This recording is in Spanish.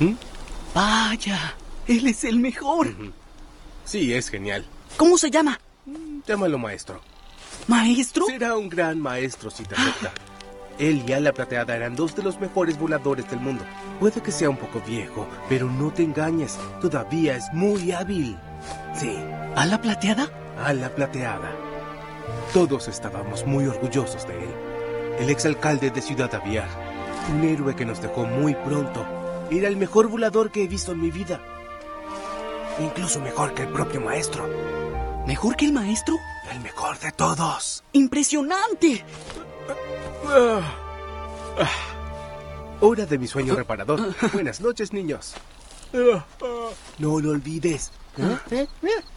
Vaya, él es el mejor. Sí, es genial. ¿Cómo se llama? Llámalo maestro. ¿Maestro? Será un gran maestro si te acepta. Él y Ala Plateada eran dos de los mejores voladores del mundo. Puede que sea un poco viejo, pero no te engañes. Todavía es muy hábil. Sí. ¿Ala Plateada? Ala Plateada. Todos estábamos muy orgullosos de él. El exalcalde de Ciudad Aviar. Un héroe que nos dejó muy pronto. Era el mejor volador que he visto en mi vida. Incluso mejor que el propio maestro. ¿Mejor que el maestro? El mejor de todos. ¡Impresionante! Hora de mi sueño reparador. Buenas noches, niños. No lo olvides.